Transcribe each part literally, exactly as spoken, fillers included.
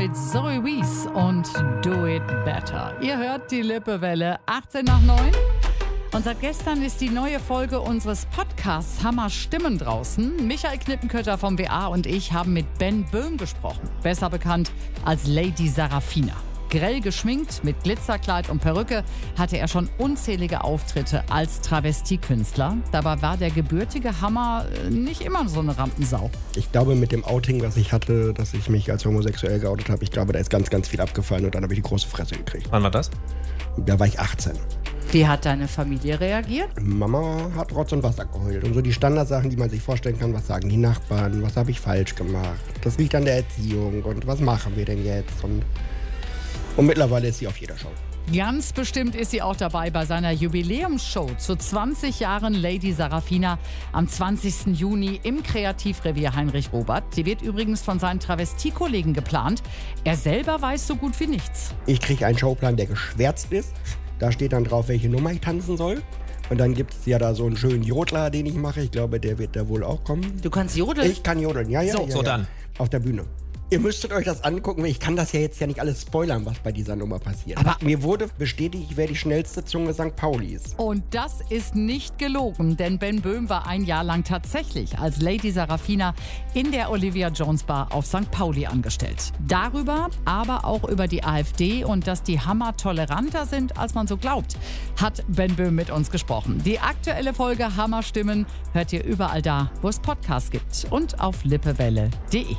mit Zoe Wees und Do It Better. Ihr hört die Lippewelle achtzehn nach neun. Und seit gestern ist die neue Folge unseres Podcasts Hammer Stimmen draußen. Michael Knippenkötter vom W A und ich haben mit Ben Böhm gesprochen. Besser bekannt als Lady Sarafina. Grell geschminkt, mit Glitzerkleid und Perücke hatte er schon unzählige Auftritte als Travestiekünstler. Dabei war der gebürtige Hammer nicht immer so eine Rampensau. Ich glaube, mit dem Outing, was ich hatte, dass ich mich als homosexuell geoutet habe, ich glaube, da ist ganz, ganz viel abgefallen und dann habe ich die große Fresse gekriegt. Wann war das? Da war ich achtzehn. Wie hat deine Familie reagiert? Mama hat Rotz und Wasser geheult. Und so die Standardsachen, die man sich vorstellen kann, was sagen die Nachbarn, was habe ich falsch gemacht, das liegt an der Erziehung und was machen wir denn jetzt? Und Und mittlerweile ist sie auf jeder Show. Ganz bestimmt ist sie auch dabei bei seiner Jubiläumsshow zu zwanzig Jahren Lady Sarafina am zwanzigsten Juni im Kreativrevier Heinrich Robert. Sie wird übrigens von seinen Travestiekollegen geplant. Er selber weiß so gut wie nichts. Ich kriege einen Showplan, der geschwärzt ist. Da steht dann drauf, welche Nummer ich tanzen soll. Und dann gibt es ja da so einen schönen Jodler, den ich mache. Ich glaube, der wird da wohl auch kommen. Du kannst jodeln? Ich kann jodeln, ja, ja. So, ja, so ja. dann. Auf der Bühne. Ihr müsstet euch das angucken, weil ich kann das ja jetzt ja nicht alles spoilern, was bei dieser Nummer passiert. Aber mir wurde bestätigt, ich wäre die schnellste Zunge Sankt Paulis. Und das ist nicht gelogen, denn Ben Böhm war ein Jahr lang tatsächlich als Lady Sarafina in der Olivia Jones Bar auf Sankt Pauli angestellt. Darüber, aber auch über die AfD und dass die Hammer toleranter sind, als man so glaubt, hat Ben Böhm mit uns gesprochen. Die aktuelle Folge Hammerstimmen hört ihr überall da, wo es Podcasts gibt und auf lippewelle punkt de.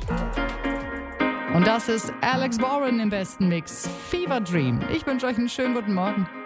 Und das ist Alex Warren im besten Mix, Fever Dream. Ich wünsche euch einen schönen guten Morgen.